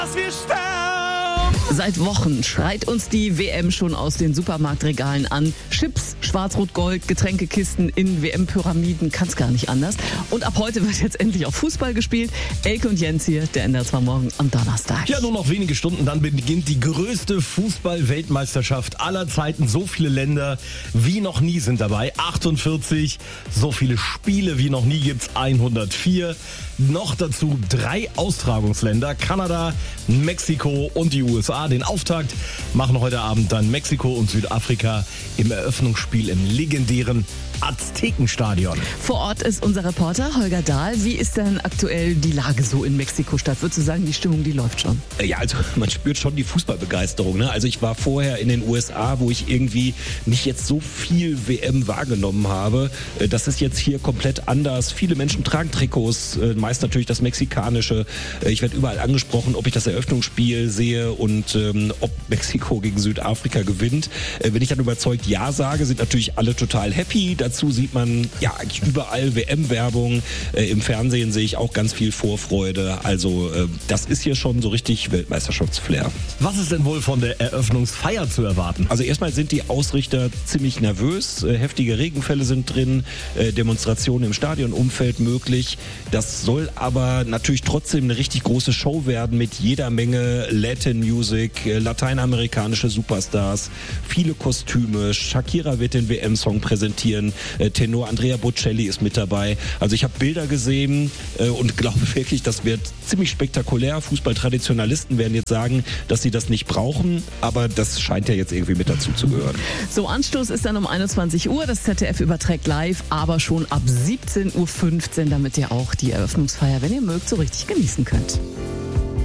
Wir sterben. Seit Wochen schreit uns die WM schon aus den Supermarktregalen an. Chips, Schwarz-Rot-Gold, Getränkekisten in WM-Pyramiden, kann's gar nicht anders. Und ab heute wird jetzt endlich auch Fußball gespielt. Elke und Jens hier, der NDR 2 Morgen am Donnerstag. Ja, nur noch wenige Stunden, dann beginnt die größte Fußball-Weltmeisterschaft aller Zeiten. So viele Länder wie noch nie sind dabei. 48, so viele Spiele wie noch nie gibt's 104. Noch dazu 3 Austragungsländer, Kanada, Mexiko und die USA. Den Auftakt machen heute Abend dann Mexiko und Südafrika im Eröffnungsspiel im legendären Aztekenstadion. Vor Ort ist unser Reporter Holger Dahl. Wie ist denn aktuell die Lage so in Mexiko-Stadt? Würdest du sagen, die Stimmung, die läuft schon? Ja, also man spürt schon die Fußballbegeisterung. Ne? Also ich war vorher in den USA, wo ich irgendwie nicht jetzt so viel WM wahrgenommen habe. Das ist jetzt hier komplett anders. Viele Menschen tragen Trikots, meist natürlich das mexikanische. Ich werde überall angesprochen, ob ich das Eröffnungsspiel sehe und ob Mexiko gegen Südafrika gewinnt. Wenn ich dann überzeugt Ja sage, sind natürlich alle total happy. Dazu sieht man ja eigentlich überall WM-Werbung. Im Fernsehen sehe ich auch ganz viel Vorfreude. Also das ist hier schon so richtig Weltmeisterschaftsflair. Was ist denn wohl von der Eröffnungsfeier zu erwarten? Also erstmal sind die Ausrichter ziemlich nervös. Heftige Regenfälle sind drin, Demonstrationen im Stadionumfeld möglich. Das soll aber natürlich trotzdem eine richtig große Show werden mit jeder Menge Latin Music, lateinamerikanische Superstars, viele Kostüme. Shakira wird den WM-Song präsentieren. Tenor Andrea Bocelli ist mit dabei. Also ich habe Bilder gesehen und glaube wirklich, das wird ziemlich spektakulär. Fußballtraditionalisten werden jetzt sagen, dass sie das nicht brauchen, aber das scheint ja jetzt irgendwie mit dazu zu gehören. So, Anstoß ist dann um 21 Uhr. Das ZDF überträgt live, aber schon ab 17.15 Uhr, damit ihr auch die Eröffnungsfeier, wenn ihr mögt, so richtig genießen könnt.